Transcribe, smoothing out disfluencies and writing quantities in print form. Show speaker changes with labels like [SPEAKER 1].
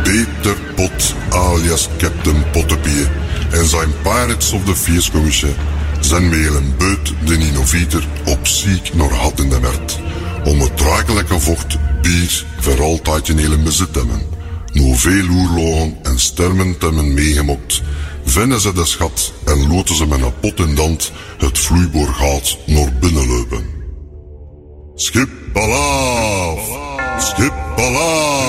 [SPEAKER 1] Peter Pot alias Captain Pottepie en zijn Pirates of the Feerskommisje zijn met een beut de innovator op ziek naar had in de werd. Om het drakelijke vocht bier voor altijd in hele bezit hebben. Nu veel oorlogen en stermen te hebben meegemokt, vinden ze de schat en loten ze met een pot in dand het vloeiboorgaat naar binnen lopen. Schip Palaaf! Schip Palaaf!